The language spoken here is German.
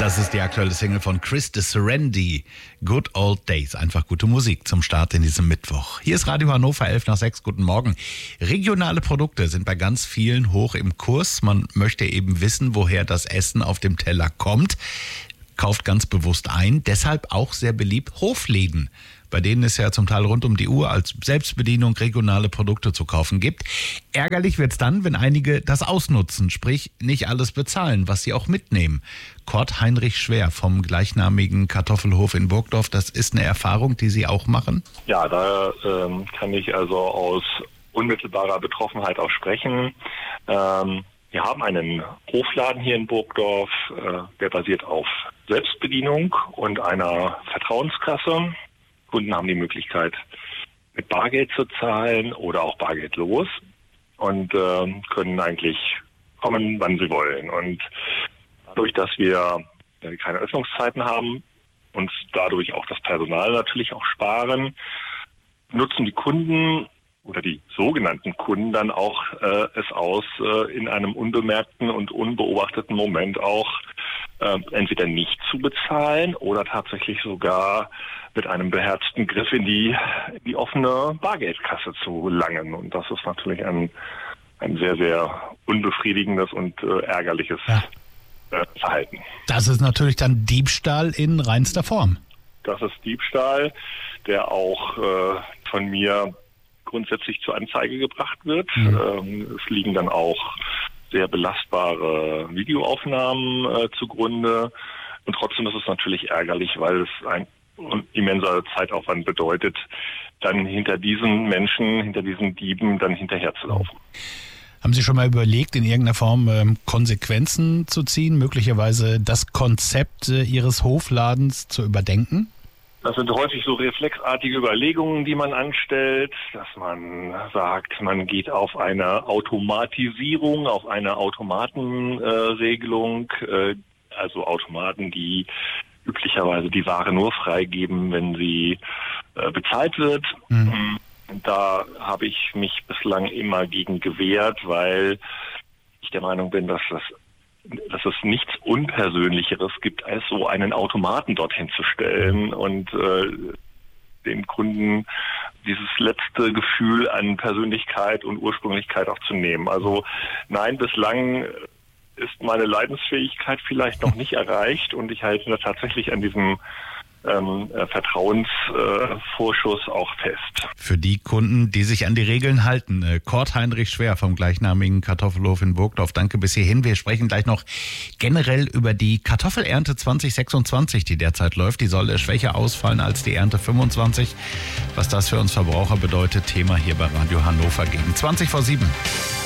Das ist die aktuelle Single von Chris de Serendi. Good Old Days. Einfach gute Musik zum Start in diesem Mittwoch. Hier ist Radio Hannover 11 nach 6. Guten Morgen. Regionale Produkte sind bei ganz vielen hoch im Kurs. Man möchte eben wissen, woher das Essen auf dem Teller kommt. Kauft ganz bewusst ein. Deshalb auch sehr beliebt Hofläden, bei denen es ja zum Teil rund um die Uhr als Selbstbedienung regionale Produkte zu kaufen gibt. Ärgerlich wird's dann, wenn einige das ausnutzen, sprich nicht alles bezahlen, was sie auch mitnehmen. Kurt Heinrich Schwer vom gleichnamigen Kartoffelhof in Burgdorf, das ist eine Erfahrung, die Sie auch machen? Ja, da kann ich also aus unmittelbarer Betroffenheit auch sprechen. Wir haben einen Hofladen hier in Burgdorf, der basiert auf Selbstbedienung und einer Vertrauenskasse. Kunden haben die Möglichkeit, mit Bargeld zu zahlen oder auch bargeldlos und können eigentlich kommen, wann sie wollen. Und dadurch, dass wir keine Öffnungszeiten haben, uns dadurch auch das Personal natürlich auch sparen, nutzen die Kunden oder die sogenannten Kunden dann auch es aus, in einem unbemerkten und unbeobachteten Moment auch entweder nicht zu bezahlen oder tatsächlich sogar mit einem beherzten Griff in die offene Bargeldkasse zu gelangen. Und das ist natürlich ein sehr, sehr unbefriedigendes und ärgerliches Verhalten. Das ist natürlich dann Diebstahl in reinster Form. Das ist Diebstahl, der auch von mir grundsätzlich zur Anzeige gebracht wird. Es liegen dann auch sehr belastbare Videoaufnahmen zugrunde. Und trotzdem ist es natürlich ärgerlich, weil es ein immenser Zeitaufwand bedeutet, dann hinter diesen Menschen, hinter diesen Dieben dann hinterherzulaufen. Haben Sie schon mal überlegt, in irgendeiner Form Konsequenzen zu ziehen, möglicherweise das Konzept Ihres Hofladens zu überdenken? Das sind häufig so reflexartige Überlegungen, die man anstellt, dass man sagt, man geht auf eine Automatisierung, auf eine Automatenregelung, also Automaten, die üblicherweise die Ware nur freigeben, wenn sie bezahlt wird. Da habe ich mich bislang immer gegen gewehrt, weil ich der Meinung bin, dass es nichts Unpersönlicheres gibt, als so einen Automaten dorthin zu stellen und den Kunden dieses letzte Gefühl an Persönlichkeit und Ursprünglichkeit auch zu nehmen. Also nein, bislang ist meine Leidensfähigkeit vielleicht noch nicht erreicht und ich halte da tatsächlich an diesem Vertrauensvorschuss auch fest. Für die Kunden, die sich an die Regeln halten. Kurt Heinrich Schwer vom gleichnamigen Kartoffelhof in Burgdorf. Danke bis hierhin. Wir sprechen gleich noch generell über die Kartoffelernte 2026, die derzeit läuft. Die soll schwächer ausfallen als die Ernte 25. Was das für uns Verbraucher bedeutet, Thema hier bei Radio Hannover gegen 20 vor 7.